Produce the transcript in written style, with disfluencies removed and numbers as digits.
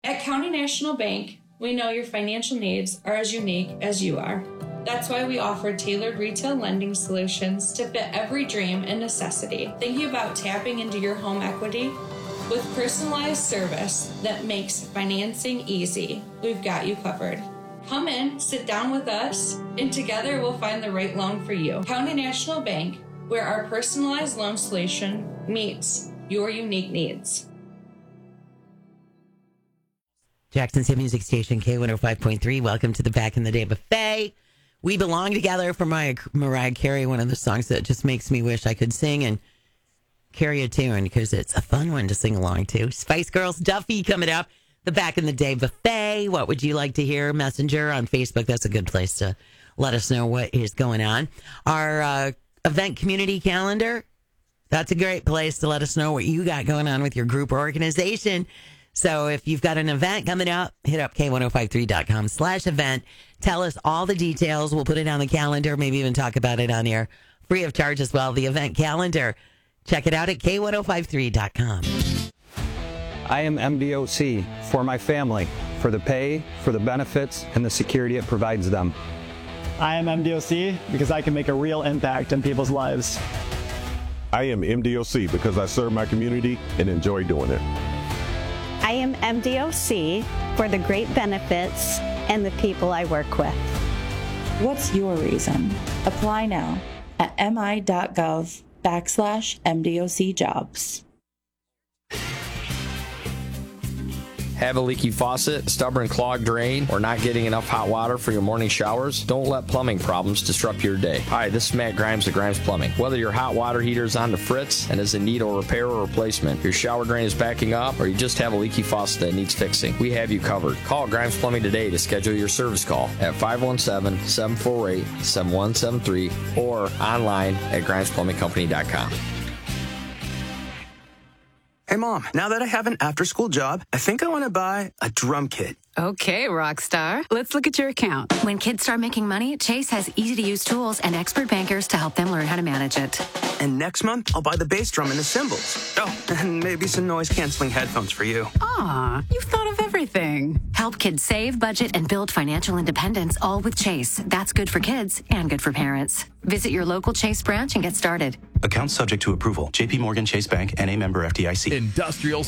At County National Bank, we know your financial needs are as unique as you are. That's why we offer tailored retail lending solutions to fit every dream and necessity. Thinking about tapping into your home equity? With personalized service that makes financing easy, we've got you covered. Come in, sit down with us, and together we'll find the right loan for you. County National Bank, where our personalized loan solution meets your unique needs. Jackson's hit music station, K105.3. Welcome to the Back in the Day Buffet. We Belong Together from Mariah Carey, one of the songs that just makes me wish I could sing and carry a tune because it's a fun one to sing along to. Spice Girls, Duffy coming up. The Back in the Day Buffet. What would you like to hear? Messenger on Facebook. That's a good place to let us know what is going on. Our event community calendar. That's a great place to let us know what you got going on with your group or organization. So if you've got an event coming up, hit up K1053.com/event. Tell us all the details. We'll put it on the calendar, maybe even talk about it on air free of charge as well. The event calendar. Check it out at K1053.com. I am MDOC for my family, for the pay, for the benefits, and the security it provides them. I am MDOC because I can make a real impact in people's lives. I am MDOC because I serve my community and enjoy doing it. I am MDOC for the great benefits and the people I work with. What's your reason? Apply now at mi.gov/MDOC jobs. Have a leaky faucet, stubborn clogged drain, or not getting enough hot water for your morning showers? Don't let plumbing problems disrupt your day. Hi, this is Matt Grimes of Grimes Plumbing. Whether your hot water heater is on the fritz and is in need of repair or replacement, your shower drain is backing up, or you just have a leaky faucet that needs fixing, we have you covered. Call Grimes Plumbing today to schedule your service call at 517-748-7173 or online at grimesplumbingcompany.com. Hey, Mom, now that I have an after-school job, I think I want to buy a drum kit. Okay, Rockstar. Let's look at your account. When kids start making money, Chase has easy-to-use tools and expert bankers to help them learn how to manage it. And next month, I'll buy the bass drum and the cymbals. Oh, and maybe some noise-canceling headphones for you. Aw, you've thought of everything. Help kids save, budget, and build financial independence, all with Chase. That's good for kids and good for parents. Visit your local Chase branch and get started. Account subject to approval. JP Morgan Chase Bank, N.A. member FDIC. Industrial